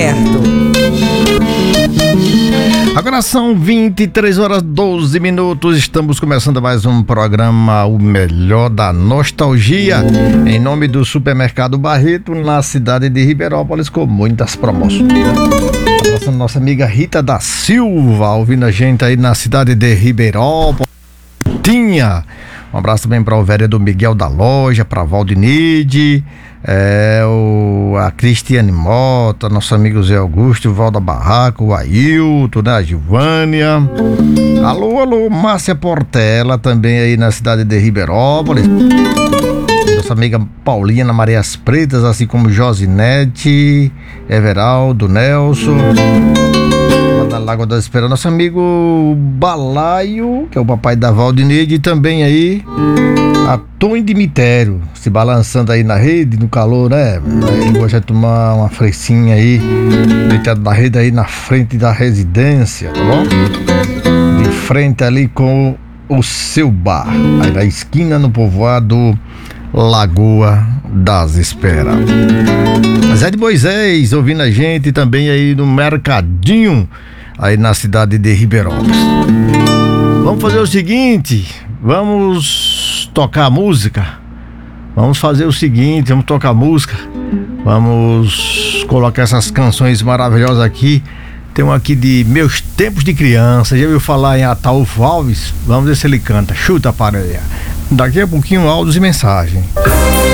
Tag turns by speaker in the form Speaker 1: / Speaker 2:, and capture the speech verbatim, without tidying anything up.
Speaker 1: certo.
Speaker 2: Agora são vinte e três horas doze minutos. Estamos começando mais um programa, o melhor da nostalgia, em nome do Supermercado Barreto, na cidade de Ribeirópolis, com muitas promoções. Nossa, nossa amiga Rita da Silva, ouvindo a gente aí na cidade de Ribeirópolis. Tinha um abraço também para o vereador Miguel da Loja, para Valdinide, é, o, a Cristiane Mota, nosso amigo Zé Augusto, o Valda Barraco, o Ailton, né, a Gilvânia. Alô, alô, Márcia Portela, também aí na cidade de Ribeirópolis. Nossa amiga Paulina Marias Pretas, assim como Josinete, Everaldo, Nelson, da Lagoa da Esperança, nosso amigo Balaio, que é o papai da Valdineide, e também aí a Tom Dimitério, se balançando aí na rede, no calor, né? Ele gosta de tomar uma fresquinha aí, deitado na rede aí na frente da residência, tá bom? De frente ali com o seu bar, aí na esquina no povoado Lagoa das Esperanças. Zé de Moisés ouvindo a gente também aí no Mercadinho, aí na cidade de Ribeirópolis. Vamos fazer o seguinte, vamos tocar música. Vamos fazer o seguinte, vamos tocar música. Vamos colocar essas canções maravilhosas aqui. Tem um aqui de Meus Tempos de Criança. Já ouviu falar em Ataúfo Alves? Vamos ver se ele canta. Chuta, Pareia. Daqui a pouquinho, áudios e mensagem.